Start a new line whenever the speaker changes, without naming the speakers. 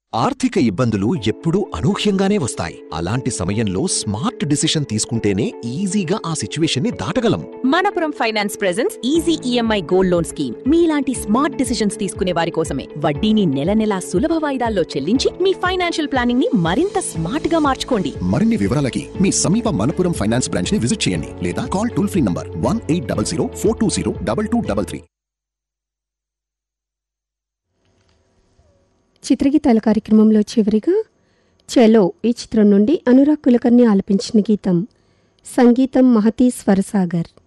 ఆర్థిక ఇబ్బందులు ఎప్పుడూ అనూహ్యంగానే వస్తాయి. అలాంటి సమయంలో స్మార్ట్ డిసిషన్ తీసుకుంటేనే ఈజీగా ఆ సిచ్యువేషన్ని దాటగలం.
Manappuram finance presents easy EMI gold loan scheme. మీలాంటి స్మార్ట్ డిసిషన్స్ తీసుకునే వారి కోసమే. వడ్డీని నెల నెలా సులభ వాయిదాల్లో చెల్లించి మీ ఫైనాన్షియల్ ప్లానింగ్ ని మరింత స్మార్ట్ గా మార్చుకోండి.
మరిన్ని వివరాలకి మీ సమీప మనపురం ఫైనాన్స్ బ్రాంచ్ ని విజిట్ చేయండి లేదా కాల్ టోల్ ఫ్రీ నంబర్ 1800 420 2233.
చిత్రగీతాల కార్యక్రమంలో చివరిగా చలో ఈ చిత్రం నుండి అనురాగ్ కులకర్ణి ఆలపించిన గీతం. సంగీతం మహతి స్వరసాగర్.